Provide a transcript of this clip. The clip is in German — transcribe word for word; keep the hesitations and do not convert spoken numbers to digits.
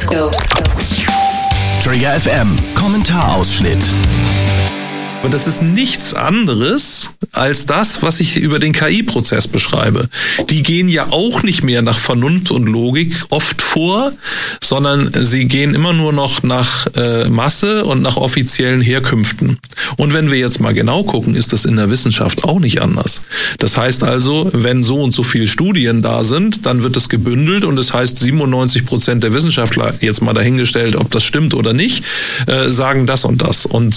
Trigger F M, Kommentarausschnitt. Und das ist nichts anderes als das, was ich über den K I-Prozess beschreibe. Die gehen ja auch nicht mehr nach Vernunft und Logik oft vor, sondern sie gehen immer nur noch nach äh, Masse und nach offiziellen Herkünften. Und wenn wir jetzt mal genau gucken, ist das in der Wissenschaft auch nicht anders. Das heißt also, wenn so und so viele Studien da sind, dann wird es gebündelt und das heißt, siebenundneunzig Prozent der Wissenschaftler, jetzt mal dahingestellt, ob das stimmt oder nicht, äh, sagen das und das. Und